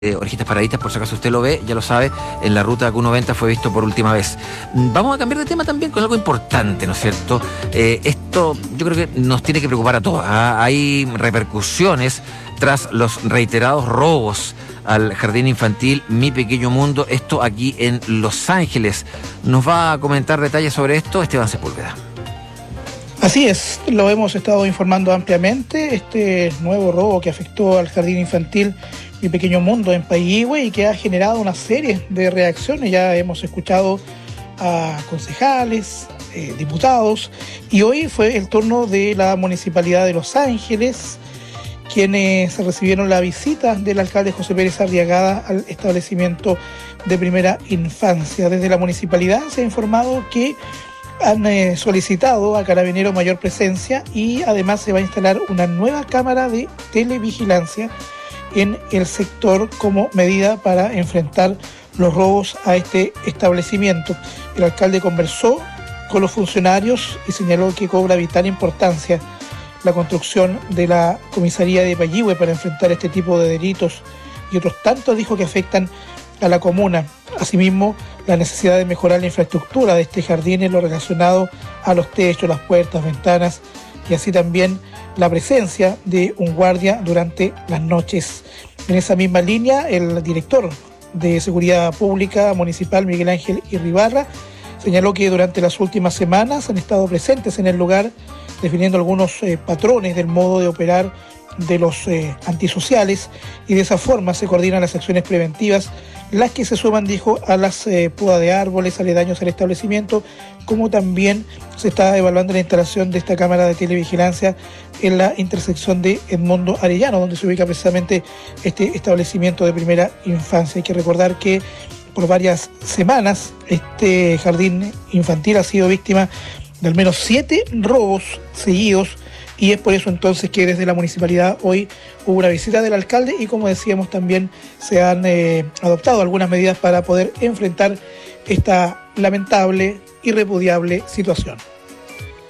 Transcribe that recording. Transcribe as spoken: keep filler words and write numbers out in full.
Eh, Orejitas Paraditas, por si acaso usted lo ve, ya lo sabe, en la ruta Q noventa fue visto por última vez. Vamos a cambiar de tema también con algo importante, ¿no es cierto? Eh, esto yo creo que nos tiene que preocupar a todos, ¿ah? Hay repercusiones tras los reiterados robos al jardín infantil Mi Pequeño Mundo, esto aquí en Los Ángeles. Nos va a comentar detalles sobre esto Esteban Sepúlveda. Así es, lo hemos estado informando ampliamente, este nuevo robo que afectó al jardín infantil Mi Pequeño Mundo en Payihue y que ha generado una serie de reacciones. Ya hemos escuchado a concejales, eh, diputados, y hoy fue el turno de la Municipalidad de Los Ángeles, quienes recibieron la visita del alcalde José Pérez Arriagada al establecimiento de primera infancia. Desde la municipalidad se ha informado que han eh, solicitado a Carabineros mayor presencia y además se va a instalar una nueva cámara de televigilancia en el sector como medida para enfrentar los robos a este establecimiento. El alcalde conversó con los funcionarios y señaló que cobra vital importancia la construcción de la comisaría de Payihue para enfrentar este tipo de delitos y otros tantos, dijo, que afectan a la comuna. Asimismo, la necesidad de mejorar la infraestructura de este jardín en lo relacionado a los techos, las puertas, ventanas y así también la presencia de un guardia durante las noches. En esa misma línea, el director de Seguridad Pública Municipal, Miguel Ángel Irribarra, señaló que durante las últimas semanas han estado presentes en el lugar, definiendo algunos eh, patrones del modo de operar de los eh, antisociales, y de esa forma se coordinan las acciones preventivas, las que se suman, dijo, a las eh, podas de árboles aledaños al establecimiento, como también se está evaluando la instalación de esta cámara de televigilancia en la intersección de Edmundo Arellano, donde se ubica precisamente este establecimiento de primera infancia. Hay que recordar que por varias semanas este jardín infantil ha sido víctima de al menos siete robos seguidos, y es por eso entonces que desde la municipalidad hoy hubo una visita del alcalde y, como decíamos, también se han eh, adoptado algunas medidas para poder enfrentar esta lamentable y repudiable situación.